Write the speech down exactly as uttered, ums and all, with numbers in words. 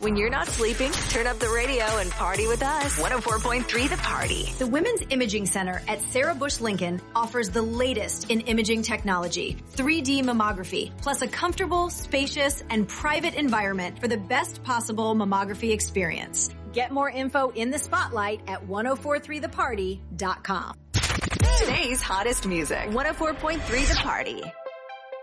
When you're not sleeping, turn up the radio and party with us. one oh four point three The Party. The Women's Imaging Center at Sarah Bush Lincoln offers the latest in imaging technology, three D mammography, plus a comfortable, spacious, and private environment for the best possible mammography experience. Get more info in the spotlight at ten forty-three the party dot com. Today's hottest music. one oh four point three The Party.